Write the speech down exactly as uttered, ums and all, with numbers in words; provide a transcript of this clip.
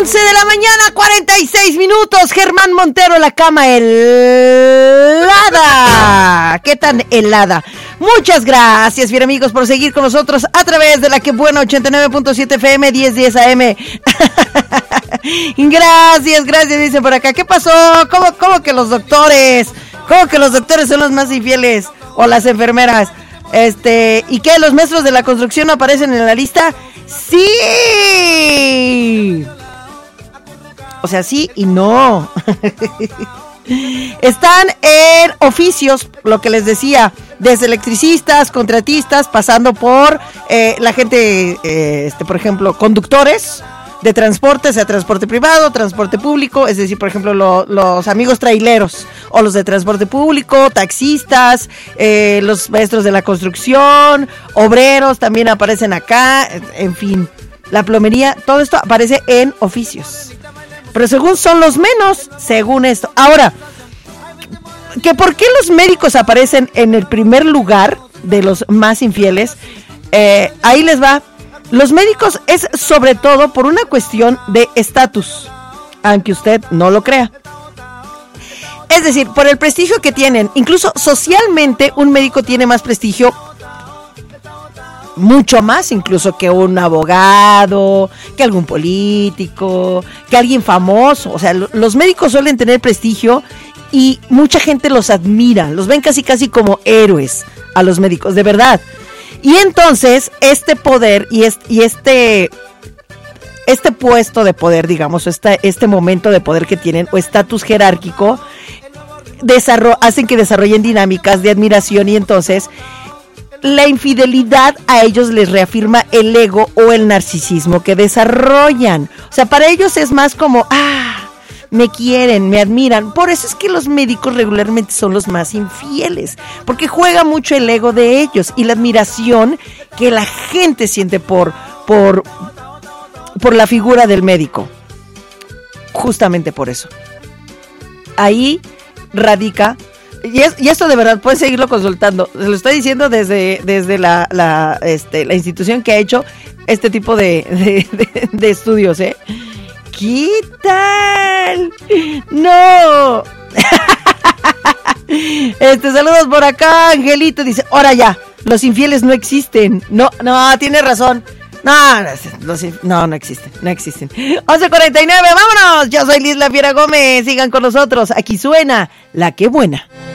once de la mañana, cuarenta y seis minutos. Germán Montero, la cama helada. ¿Qué tan helada? Muchas gracias, bien amigos, por seguir con nosotros a través de la que buena ochenta y nueve punto siete F M, diez diez A M. Gracias, gracias, dicen por acá. ¿Qué pasó? ¿Cómo, cómo que los doctores? ¿Cómo que los doctores son los más infieles? O las enfermeras. Este, ¿y qué? ¿Los maestros de la construcción no aparecen en la lista? ¡Sí! O sea, sí y no. Están en oficios, lo que les decía, desde electricistas, contratistas, pasando por eh, la gente, eh, este, por ejemplo, conductores de transporte, sea transporte privado, transporte público, es decir, por ejemplo, lo, los amigos traileros o los de transporte público, taxistas, eh, los maestros de la construcción, obreros también aparecen acá, en fin, la plomería, todo esto aparece en oficios. Pero según son los menos, según esto. Ahora, ¿que por qué los médicos aparecen en el primer lugar de los más infieles? Eh, ahí les va. Los médicos es sobre todo por una cuestión de estatus, aunque usted no lo crea. Es decir, por el prestigio que tienen. Incluso socialmente un médico tiene más prestigio, mucho más incluso que un abogado, que algún político, que alguien famoso. O sea, los médicos suelen tener prestigio y mucha gente los admira, los ven casi casi como héroes a los médicos, de verdad. Y entonces este poder y este, y este, este puesto de poder, digamos, este, este momento de poder que tienen o estatus jerárquico, desarro- hacen que desarrollen dinámicas de admiración y entonces la infidelidad a ellos les reafirma el ego o el narcisismo que desarrollan. O sea, para ellos es más como, ah, me quieren, me admiran. Por eso es que los médicos regularmente son los más infieles, porque juega mucho el ego de ellos y la admiración que la gente siente por, por, por la figura del médico. Justamente por eso. Ahí radica. Y, es, y esto de verdad pueden seguirlo consultando. Se lo estoy diciendo desde, desde la, la, este, la institución que ha hecho este tipo de, de, de, de estudios, ¿eh? ¿Qué tal? ¡No! Este, saludos por acá, Angelito. Dice, ahora ya, los infieles no existen. No, no, tiene razón. No, no, no, no existen, no existen. once cuarenta y nueve, vámonos. Yo soy Liz La Fiera Gómez. Sigan con nosotros. Aquí suena La Que Buena.